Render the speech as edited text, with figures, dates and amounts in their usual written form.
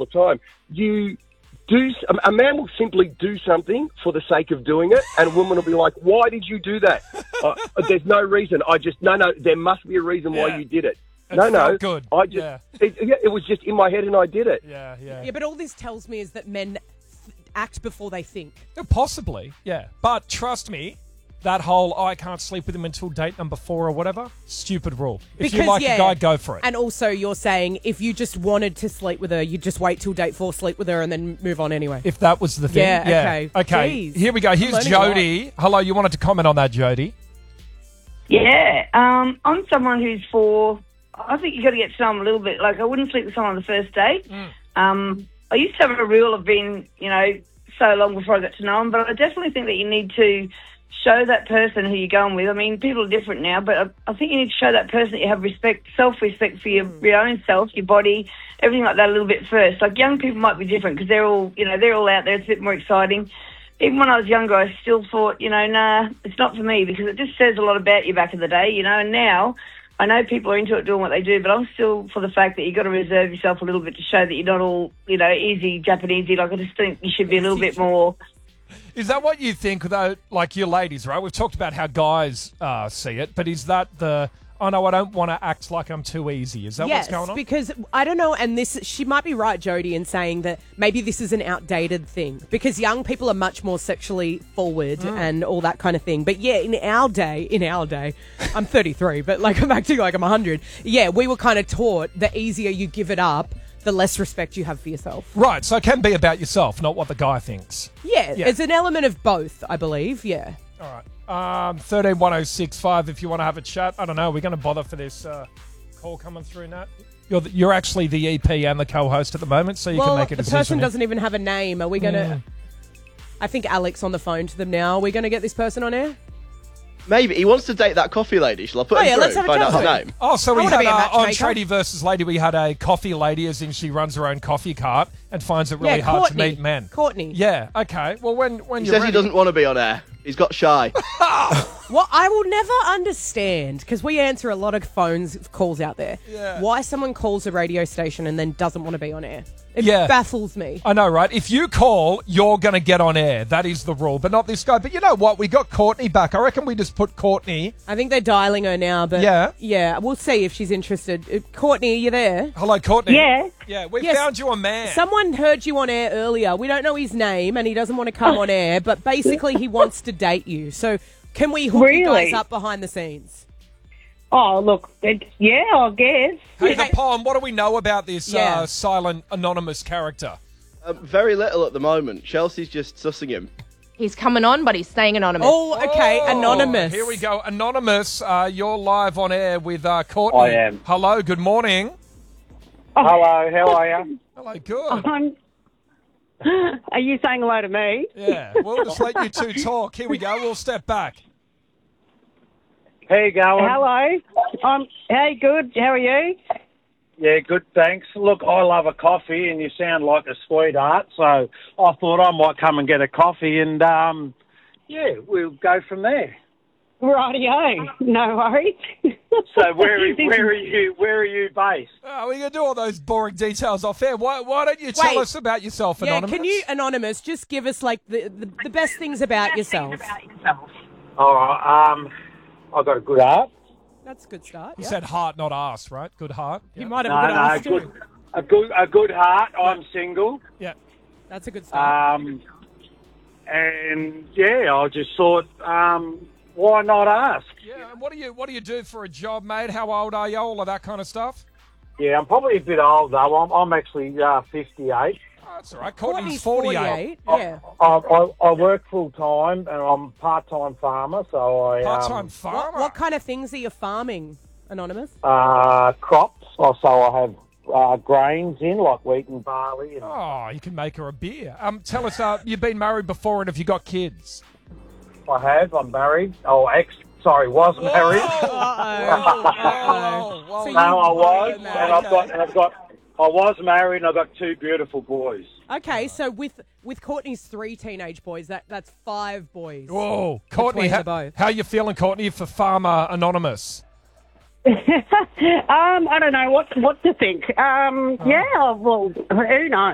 the time. A man will simply do something for the sake of doing it, and a woman will be like, "Why did you do that?" There's no reason. No. There must be a reason why you did it. It felt good. It was just in my head, and I did it. Yeah, but all this tells me is that men act before they think. Possibly, yeah. But trust me, that whole I can't sleep with him until date number 4 or whatever, stupid rule. If you like a guy, go for it. And also you're saying if you just wanted to sleep with her, you'd just wait till date 4, sleep with her, and then move on anyway. If that was the thing. Yeah, okay. Jeez. Here we go. Here's Jody. Hello, you wanted to comment on that, Jody? Yeah. I'm someone who's I think you got to get to know them a little bit. Like, I wouldn't sleep with someone on the first date. I used to have a rule of being, so long before I got to know them, but I definitely think that you need to show that person who you're going with. I mean, people are different now, but I think you need to show that person that you have self-respect for your own self, your body, everything like that a little bit first. Like, young people might be different because they're all out there. It's a bit more exciting. Even when I was younger, I still thought, nah, it's not for me, because it just says a lot about you back in the day, and now I know people are into it doing what they do, but I'm still for the fact that you've got to reserve yourself a little bit to show that you're not all, easy Japanesey. Like, I just think you should be a little bit more. Is that what you think, though, like you ladies, right? We've talked about how guys see it, but is that I don't want to act like I'm too easy. Is that what's going on? Yes, because I don't know, and she might be right, Jody, in saying that maybe this is an outdated thing, because young people are much more sexually forward and all that kind of thing. But yeah, in our day, I'm 33, but I'm acting like I'm 100. Yeah, we were kind of taught the easier you give it up, the less respect you have for yourself. Right, so it can be about yourself, not what the guy thinks. Yeah, it's an element of both, I believe, yeah. All right. 131065 if you want to have a chat. I don't know. We're going to bother for this call coming through, Nat. You're actually the EP and the co-host at the moment, so you can make a decision. The person doesn't even have a name. Are we going to... I think Alex on the phone to them now. Are we going to get this person on air? Maybe. He wants to date that coffee lady. Shall I put him through? Let's have a find out chat. her name. Oh, so we had on matchmaker. Tradie versus Lady, we had a coffee lady, as in she runs her own coffee cart and finds it really hard to meet men. Courtney. Yeah, okay. Well, when He says he doesn't want to be on air. He's got shy. What I will never understand, because we answer a lot of calls out there, why someone calls a radio station and then doesn't want to be on air. It baffles me. I know, right? If you call, you're going to get on air. That is the rule, but not this guy. But you know what? We got Courtney back. I reckon we just put Courtney. I think they're dialing her now, but yeah, we'll see if she's interested. Courtney, are you there? Hello, Courtney. Yeah. Yeah, we found you a man. Someone heard you on air earlier. We don't know his name, and he doesn't want to come on air, but basically he wants to date you. So can we hook you guys up behind the scenes? Oh, look, I guess. Hey, the Pom, what do we know about this silent, anonymous character? Very little at the moment. Chelsea's just sussing him. He's coming on, but he's staying anonymous. Oh, okay, anonymous. Here we go. Anonymous, you're live on air with Courtney. I am. Hello, good morning. Hello, how are you? Hello, good. Are you saying hello to me? Yeah, we'll just let you two talk. Here we go. We'll step back. How you going? Hello. Hey, good. How are you? Yeah, good, thanks. Look, I love a coffee, and you sound like a sweetheart, so I thought I might come and get a coffee, and, we'll go from there. Rightio. No worries. So where are you based? Oh, we can do all those boring details off air. Why don't you tell us about yourself, Anonymous? Yeah, can you, Anonymous, just give us the best things about yourself? All right. I've got a good heart. That's a good start. You said heart, not ass, right? Good heart. You might have a good ass too. A good heart. I'm single. Yeah. That's a good start. And I just thought, why not ask? Yeah. And what do you do for a job, mate? How old are you? All of that kind of stuff. Yeah, I'm probably a bit old though. I'm actually 58. Oh, that's all right. Courtney's 48. Yeah. I work full time and I'm part-time farmer. So I part-time farmer. What kind of things are you farming, Anonymous? Crops. Also, I have grains in like wheat and barley. Oh, you can make her a beer. Tell us, you've been married before, and have you got kids? I have. I'm married. Oh, was married. So no, I was, and I was married, and I've got 2 beautiful boys. Okay, so with Courtney's 3 teenage boys, that's 5 boys. Whoa, Courtney, how you feeling, Courtney, for Farmer Anonymous? I don't know what to think. Well, who knows?